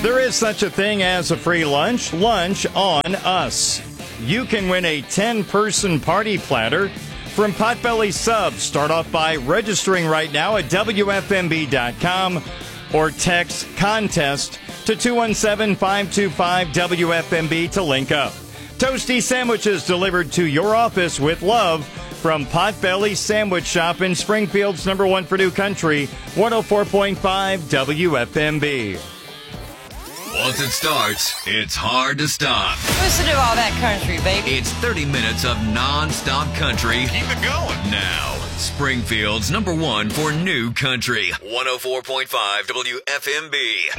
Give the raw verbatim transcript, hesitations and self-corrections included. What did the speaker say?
There is such a thing as a free lunch. Lunch on us. You can win a ten-person party platter from Potbelly Subs. Start off by registering right now at W F M B dot com or text contest to two one seven, five two five, W F M B to link up. Toasty sandwiches delivered to your office with love from Potbelly Sandwich Shop in Springfield's number one for New Country, one oh four point five W F M B. Once it starts, it's hard to stop. Listen to all that country, baby. It's thirty minutes of non-stop country. Keep it going. Now, Springfield's number one for New Country, one oh four point five W F M B.